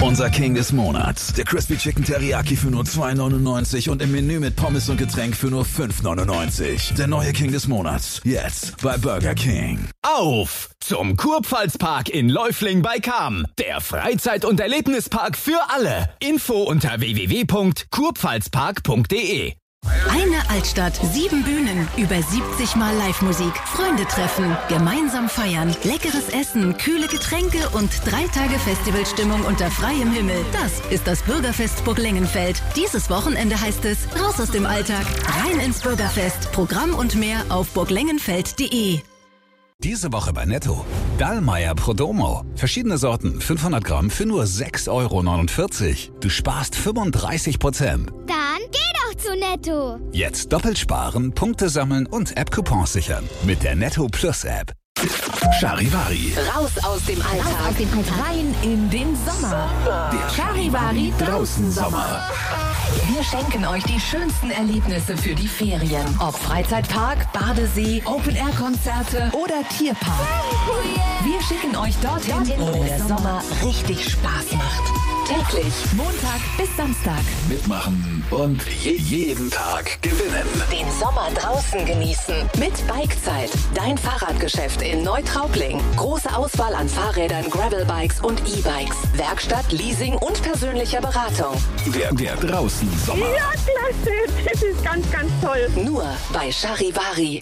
Unser King des Monats. Der Crispy Chicken Teriyaki für nur $2,99 und im Menü mit Pommes und Getränk für nur $5,99. Der neue King des Monats. Jetzt bei Burger King. Auf zum Kurpfalzpark in Läufling bei Cham. Der Freizeit- und Erlebnispark für alle. Info unter www.kurpfalzpark.de. Eine Altstadt, 7 Bühnen, über 70 Mal Live-Musik, Freunde treffen, gemeinsam feiern, leckeres Essen, kühle Getränke und 3 Tage Festivalstimmung unter freiem Himmel. Das ist das Bürgerfest Burglengenfeld. Dieses Wochenende heißt es raus aus dem Alltag, rein ins Bürgerfest. Programm und mehr auf burglengenfeld.de. Diese Woche bei Netto. Dallmayr Prodomo. Verschiedene Sorten, 500 Gramm für nur €6,49. Du sparst 35%. Dann geh doch zu Netto. Jetzt doppelt sparen, Punkte sammeln und App-Coupons sichern. Mit der Netto Plus App. Charivari. Raus aus dem Alltag, rein in den Sommer. Der Charivari draußen Sommer. Wir schenken euch die schönsten Erlebnisse für die Ferien. Ob Freizeitpark, Badesee, Open-Air-Konzerte oder Tierpark. Wir schicken euch dorthin, wo der Sommer richtig Spaß macht. Täglich, Montag bis Samstag. Mitmachen und jeden Tag gewinnen. Den Sommer draußen genießen. Mit Bikezeit. Dein Fahrradgeschäft in Neutraubling. Große Auswahl an Fahrrädern, Gravelbikes und E-Bikes. Werkstatt, Leasing und persönlicher Beratung. Der draußen Sommer. Ja, klasse. Das ist ganz, ganz toll. Nur bei Charivari.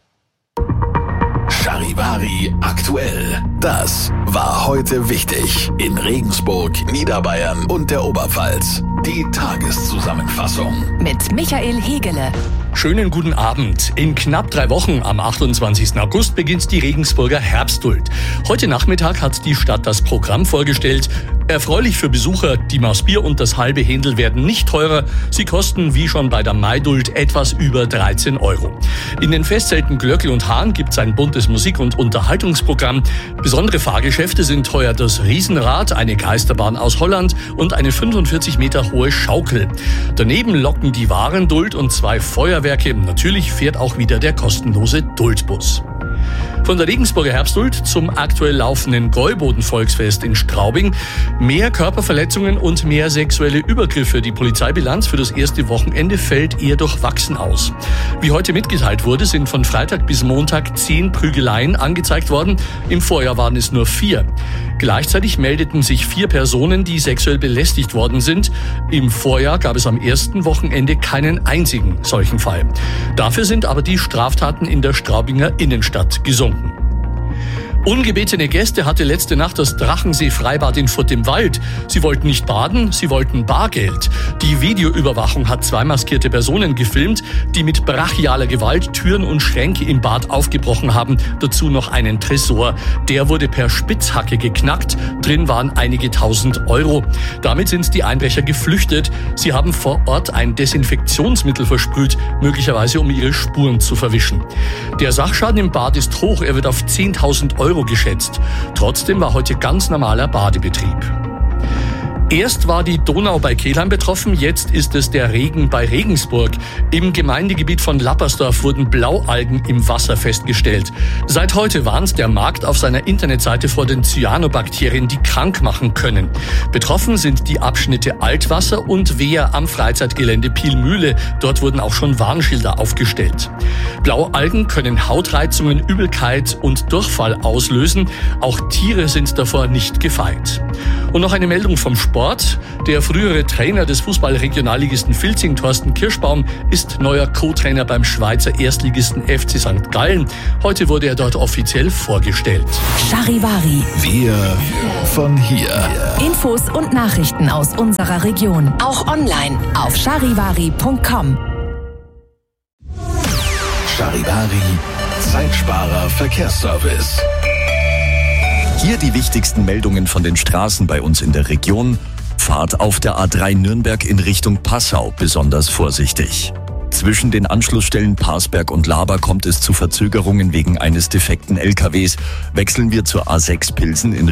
Charivari aktuell. Das war heute wichtig. In Regensburg, Niederbayern und der Oberpfalz. Die Tageszusammenfassung. Mit Michael Hegele. Schönen guten Abend. In knapp 3 Wochen, am 28. August, beginnt die Regensburger Herbstduld. Heute Nachmittag hat die Stadt das Programm vorgestellt. Erfreulich für Besucher, die Maß Bier und das halbe Händel werden nicht teurer. Sie kosten, wie schon bei der Maiduld, etwas über 13 €. In den Festzelten Glöckl und Hahn gibt es ein buntes Musik- und Unterhaltungsprogramm. Besondere Fahrgeschäfte sind heuer das Riesenrad, eine Geisterbahn aus Holland und eine 45 Meter hohe Schaukel. Daneben locken die Warenduld und 2 Feuerwerke. Natürlich fährt auch wieder der kostenlose Duldbus. Von der Regensburger Herbstduld zum aktuell laufenden Gäuboden-Volksfest in Straubing. Mehr Körperverletzungen und mehr sexuelle Übergriffe. Die Polizeibilanz für das erste Wochenende fällt eher durchwachsen aus. Wie heute mitgeteilt wurde, sind von Freitag bis Montag 10 Prügeleien angezeigt worden. Im Vorjahr waren es nur 4. Gleichzeitig meldeten sich 4 Personen, die sexuell belästigt worden sind. Im Vorjahr gab es am ersten Wochenende keinen einzigen solchen Fall. Dafür sind aber die Straftaten in der Straubinger Innenstadt gesunken. Ungebetene Gäste hatte letzte Nacht das Drachensee-Freibad in Furt im Wald. Sie wollten nicht baden, sie wollten Bargeld. Die Videoüberwachung hat 2 maskierte Personen gefilmt, die mit brachialer Gewalt Türen und Schränke im Bad aufgebrochen haben. Dazu noch einen Tresor. Der wurde per Spitzhacke geknackt. Drin waren einige 1000 €. Damit sind die Einbrecher geflüchtet. Sie haben vor Ort ein Desinfektionsmittel versprüht, möglicherweise um ihre Spuren zu verwischen. Der Sachschaden im Bad ist hoch. Er wird auf 10.000 € geschätzt. Trotzdem war heute ganz normaler Badebetrieb. Erst war die Donau bei Kelheim betroffen, jetzt ist es der Regen bei Regensburg. Im Gemeindegebiet von Lappersdorf wurden Blaualgen im Wasser festgestellt. Seit heute warnt der Markt auf seiner Internetseite vor den Cyanobakterien, die krank machen können. Betroffen sind die Abschnitte Altwasser und Wehr am Freizeitgelände Pielmühle. Dort wurden auch schon Warnschilder aufgestellt. Blaualgen können Hautreizungen, Übelkeit und Durchfall auslösen. Auch Tiere sind davor nicht gefeit. Und noch eine Meldung vom Sport. Der frühere Trainer des Fußball-Regionalligisten Vilzing, Thorsten Kirschbaum, ist neuer Co-Trainer beim Schweizer Erstligisten FC St. Gallen. Heute wurde er dort offiziell vorgestellt. Charivari. Wir von hier. Infos und Nachrichten aus unserer Region. Auch online auf charivari.com. Charivari, Zeitsparer Verkehrsservice. Hier die wichtigsten Meldungen von den Straßen bei uns in der Region. Fahrt auf der A3 Nürnberg in Richtung Passau besonders vorsichtig. Zwischen den Anschlussstellen Parsberg und Laber kommt es zu Verzögerungen wegen eines defekten LKWs. Wechseln wir zur A6 Pilsen in